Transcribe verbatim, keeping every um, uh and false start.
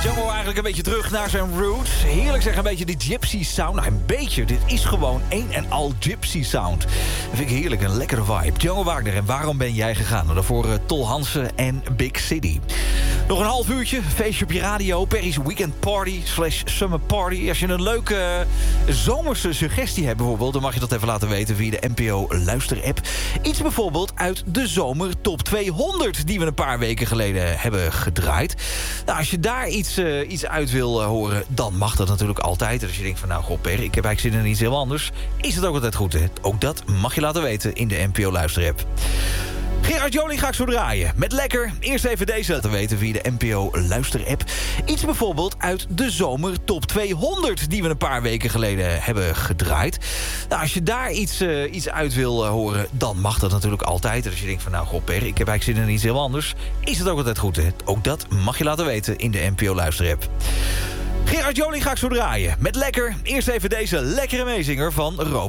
Jungle eigenlijk een beetje terug naar zijn roots. Heerlijk zeg, een beetje die gypsy sound. Nou, een beetje. Dit is gewoon een en al gypsy sound. Dat vind ik heerlijk, een lekkere vibe. Jungle Wagner, en waarom ben jij gegaan? Nou, daarvoor uh, Tol Hansen en Big City. Nog een half uurtje, feestje op je radio. Perry's Weekend Party slash Summer Party. Als je een leuke uh, zomerse suggestie hebt bijvoorbeeld... dan mag je dat even laten weten via de N P O Luister-app. Iets bijvoorbeeld uit de zomer top tweehonderd... die we een paar weken geleden hebben gedraaid. Nou, als je daar iets, uh, iets uit wil uh, horen, dan mag dat natuurlijk altijd. En als je denkt van, nou, goh, Per, ik heb eigenlijk zin in iets heel anders... is het ook altijd goed, hè? Ook dat mag je laten weten in de N P O Luister-app. Gerard Joling ga ik zo draaien. Met lekker. Eerst even deze laten weten via de N P O Luister-app. Iets bijvoorbeeld uit de zomer top tweehonderd... die we een paar weken geleden hebben gedraaid. Nou, als je daar iets, uh, iets uit wil uh, horen, dan mag dat natuurlijk altijd. En als je denkt van, nou, goh, Per, ik heb eigenlijk zin in iets heel anders... is het ook altijd goed, hè? Ook dat mag je laten weten in de N P O Luister-app. Gerard Joling ga ik zo draaien. Met lekker. Eerst even deze lekkere meezinger van Robert.